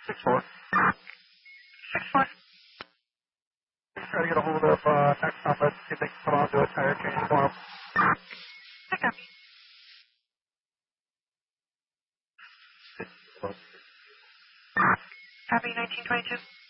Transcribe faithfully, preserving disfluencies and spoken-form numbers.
six four. six four. Try to get a hold of uh, next office, see if they can come out and do a tire change tomorrow. I copy. Copy nineteen twenty-two.